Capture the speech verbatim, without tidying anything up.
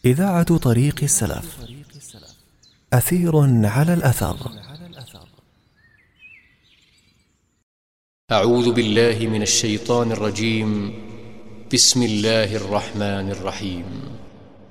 إذاعة طريق السلف، أثير على الأثر. أعوذ بالله من الشيطان الرجيم. بسم الله الرحمن الرحيم.